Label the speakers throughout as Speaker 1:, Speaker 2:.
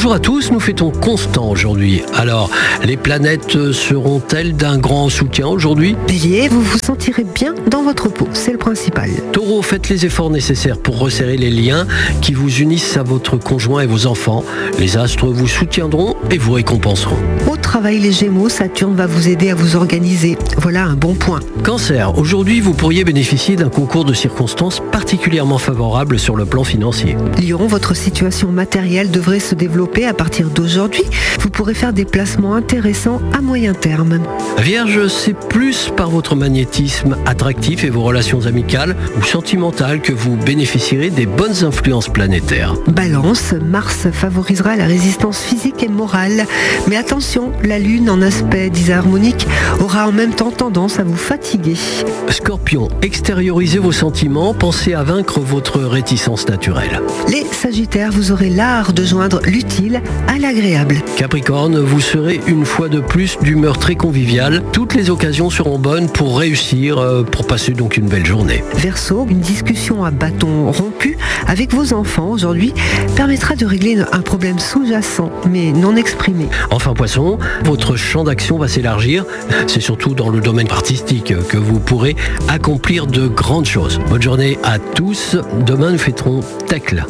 Speaker 1: Bonjour à tous, nous fêtons Constant aujourd'hui. Alors, les planètes seront-elles d'un grand soutien aujourd'hui ?
Speaker 2: Bélier, vous vous sentirez bien dans votre peau, c'est le principal.
Speaker 1: Taureau, faites les efforts nécessaires pour resserrer les liens qui vous unissent à votre conjoint et vos enfants. Les astres vous soutiendront et vous récompenseront.
Speaker 2: Au travail, les Gémeaux, Saturne va vous aider à vous organiser. Voilà un bon point.
Speaker 1: Cancer, aujourd'hui vous pourriez bénéficier d'un concours de circonstances particulièrement favorable sur le plan financier.
Speaker 2: Lion, votre situation matérielle devrait se développer à partir d'aujourd'hui. Vous pourrez faire des placements intéressants à moyen terme.
Speaker 1: Vierge, c'est plus par votre magnétisme attractif et vos relations amicales ou sentimentales que vous bénéficierez des bonnes influences planétaires.
Speaker 2: Balance, Mars favorisera la résistance physique et morale. Mais attention, la Lune en aspect disharmonique aura en même temps tendance à vous fatiguer.
Speaker 1: Scorpion, extériorisez vos sentiments, pensez à vaincre votre réticence naturelle.
Speaker 2: Les Sagittaires, vous aurez l'art de joindre l'utile à l'agréable.
Speaker 1: Capricorne, vous serez une fois de plus d'humeur très conviviale. Toutes les occasions seront bonnes pour réussir, pour passer donc une belle journée.
Speaker 2: Verseau, une discussion à bâton rompu avec vos enfants aujourd'hui permettra de régler un problème sous-jacent mais non exprimé.
Speaker 1: Enfin Poisson, votre champ d'action va s'élargir. C'est surtout dans le domaine artistique que vous pourrez accomplir de grandes choses. Bonne journée à tous. Demain nous fêterons Thècle.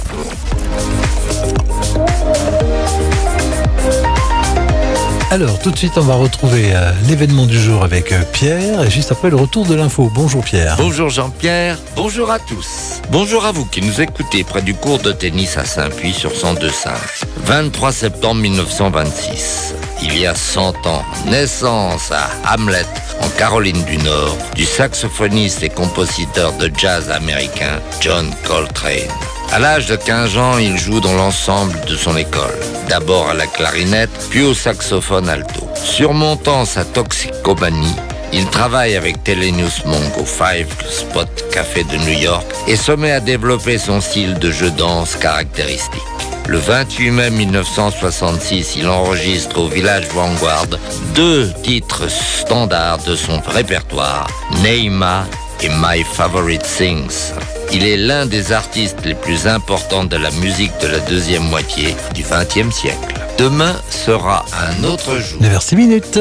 Speaker 3: Alors, tout de suite, on va retrouver l'événement du jour avec Pierre, et juste après le retour de l'info. Bonjour Pierre.
Speaker 4: Bonjour Jean-Pierre, bonjour à tous. Bonjour à vous qui nous écoutez près du court de tennis à Saint-Puy sur 102.5. 23 septembre 1926. Il y a 100 ans, naissance à Hamlet, en Caroline du Nord, du saxophoniste et compositeur de jazz américain John Coltrane. À l'âge de 15 ans, il joue dans l'ensemble de son école. D'abord à la clarinette, puis au saxophone alto. Surmontant sa toxicomanie, il travaille avec Thelonious Monk au Five Spot Café de New York et se met à développer son style de jeu danse caractéristique. Le 28 mai 1966, il enregistre au Village Vanguard 2 titres standards de son répertoire, Neima et My Favorite Things. Il est l'un des artistes les plus importants de la musique de la deuxième moitié du XXe siècle. Demain sera un autre jour.
Speaker 3: 9h06.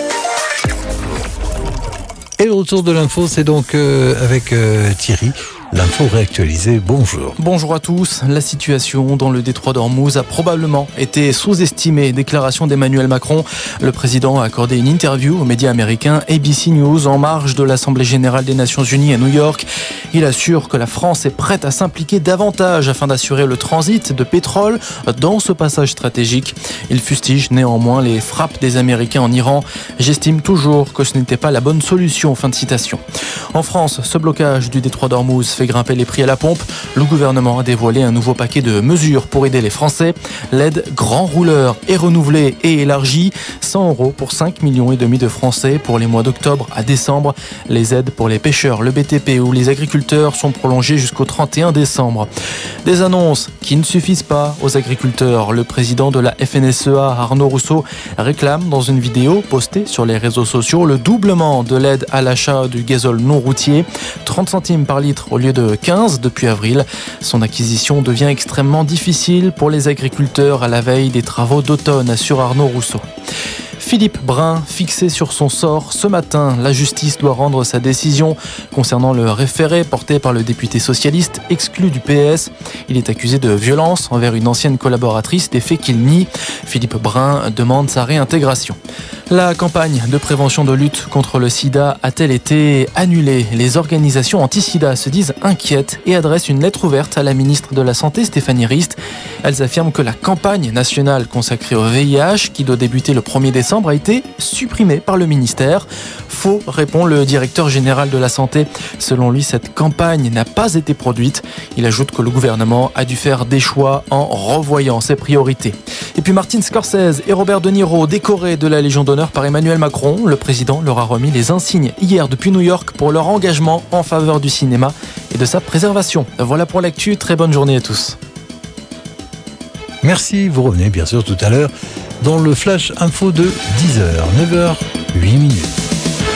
Speaker 3: Et le retour de l'info, c'est donc avec Thierry. L'info réactualisée, bonjour.
Speaker 5: Bonjour à tous. La situation dans le détroit d'Ormuz a probablement été sous-estimée. Déclaration d'Emmanuel Macron. Le président a accordé une interview aux médias américains ABC News en marge de l'Assemblée générale des Nations Unies à New York. Il assure que la France est prête à s'impliquer davantage afin d'assurer le transit de pétrole dans ce passage stratégique. Il fustige néanmoins les frappes des Américains en Iran. J'estime toujours que ce n'était pas la bonne solution. Fin de citation. En France, ce blocage du détroit d'Ormuz fait grimper les prix à la pompe. Le gouvernement a dévoilé un nouveau paquet de mesures pour aider les Français. L'aide grand rouleur est renouvelée et élargie. 100 € pour 5,5 millions de Français pour les mois d'octobre à décembre. Les aides pour les pêcheurs, le BTP ou les agriculteurs sont prolongées jusqu'au 31 décembre. Des annonces qui ne suffisent pas aux agriculteurs. Le président de la FNSEA, Arnaud Rousseau, réclame dans une vidéo postée sur les réseaux sociaux le doublement de l'aide à l'achat du gazole non routier. 30 centimes par litre au lieu de 15 depuis avril. Son acquisition devient extrêmement difficile pour les agriculteurs à la veille des travaux d'automne, assure Arnaud Rousseau. Philippe Brun, fixé sur son sort ce matin, la justice doit rendre sa décision concernant le référé porté par le député socialiste exclu du PS. Il est accusé de violence envers une ancienne collaboratrice, des faits qu'il nie. Philippe Brun demande sa réintégration. La campagne de prévention de lutte contre le sida a-t-elle été annulée ? Les organisations anti-sida se disent inquiètes et adressent une lettre ouverte à la ministre de la Santé, Stéphanie Rist. Elles affirment que la campagne nationale consacrée au VIH, qui doit débuter le 1er décembre, a été supprimée par le ministère. Faux, répond le directeur général de la Santé. Selon lui, cette campagne n'a pas été produite. Il ajoute que le gouvernement a dû faire des choix en revoyant ses priorités. Et puis Martin Scorsese et Robert De Niro, décorés de la Légion d'honneur par Emmanuel Macron. Le président leur a remis les insignes hier depuis New York pour leur engagement en faveur du cinéma et de sa préservation. Voilà pour l'actu, très bonne journée à tous.
Speaker 3: Merci, vous revenez bien sûr tout à l'heure dans le Flash Info de 10h, 9h, 8 minutes.